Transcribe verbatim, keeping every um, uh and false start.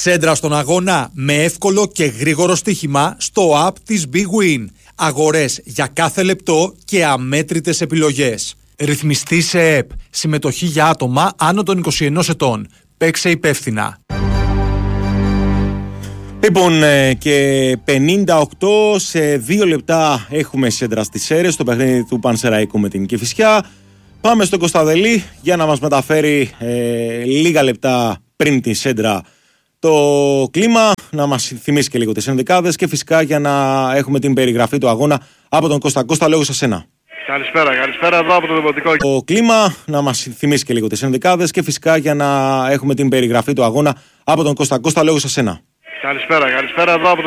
Σέντρα στον αγώνα με εύκολο και γρήγορο στοίχημα στο app της Big Win. Αγορές για κάθε λεπτό και αμέτρητες επιλογές. Ρυθμιστή σε ΕΕΠ. Συμμετοχή για άτομα άνω των είκοσι ένα ετών. Παίξε υπεύθυνα. Λοιπόν, και πενήντα οκτώ σε δύο λεπτά έχουμε Σέντρα στις Σέρρες στο παιχνίδι του Πανσεραϊκού με την Κηφισιά. Πάμε στον Κωνσταντελή για να μας μεταφέρει ε, λίγα λεπτά πριν την Σέντρα το κλίμα, να μας θυμίσει και λίγο τις ενδεκάδες και φυσικά για να έχουμε την περιγραφή του αγώνα από τον Κώστα. Κώστα, λόγω σε σένα. Καλησπέρα, καλησπέρα εδώ από το Δημοτικό. Το κλίμα, να μας θυμίσει και λίγο τις ενδεκάδες και φυσικά για να έχουμε την περιγραφή του αγώνα από τον Κώστα. Κώστα, λόγω σε σένα. Καλησπέρα, καλησπέρα εδώ από το